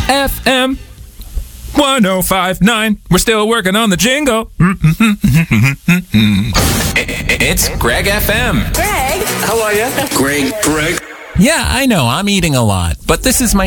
FM 1059. We're still working on the jingle. It's Greg FM. Greg. How are you? Greg. Yeah, I know, I'm eating a lot, but this is my